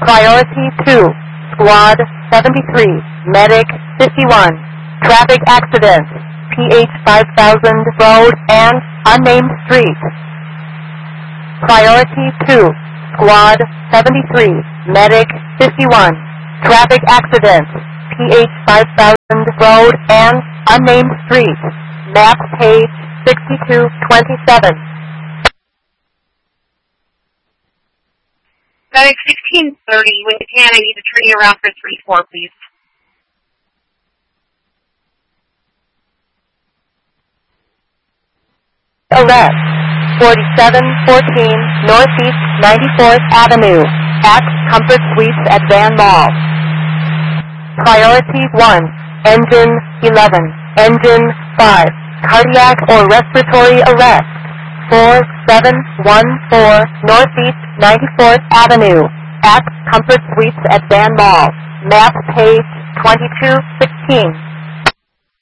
Priority 2, Squad 73, Medic 51. Traffic accident, PH 5000 Road and unnamed street. Priority 2, Squad 73, Medic 51. Traffic accident, PH 5000 Road and unnamed street. Map page 6227. Medic 1630, when you can, I need to turn you around for 3-4, please. Arrest 4714 Northeast 94th Avenue at Comfort Suites at Van Mall. Priority 1, Engine 11, Engine 5, cardiac or respiratory arrest. 4714 Northeast 94th Avenue at Comfort Suites at Van Mall. Map page 2216.